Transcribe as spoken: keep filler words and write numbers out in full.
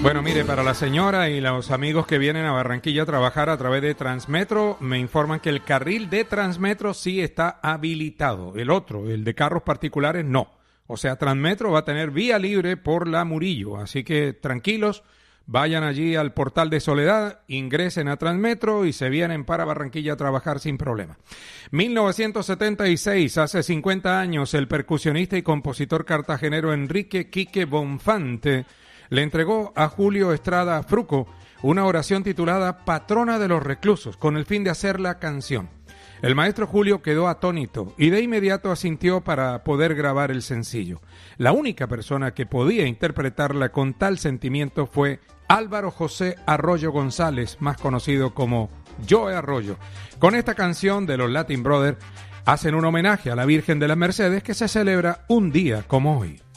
Bueno, mire, para la señora y los amigos que vienen a Barranquilla a trabajar a través de Transmetro, me informan que el carril de Transmetro sí está habilitado. El otro, el de carros particulares, no. O sea, Transmetro va a tener vía libre por la Murillo. Así que tranquilos, vayan allí al portal de Soledad, ingresen a Transmetro y se vienen para Barranquilla a trabajar sin problema. mil novecientos setenta y seis, hace cincuenta años, el percusionista y compositor cartagenero Enrique Quique Bonfante le entregó a Julio Estrada Fruco una oración titulada Patrona de los Reclusos, con el fin de hacer la canción. El maestro Julio quedó atónito y de inmediato asintió para poder grabar el sencillo. La única persona que podía interpretarla con tal sentimiento fue Álvaro José Arroyo González, más conocido como Joe Arroyo. Con esta canción de los Latin Brothers hacen un homenaje a la Virgen de las Mercedes que se celebra un día como hoy.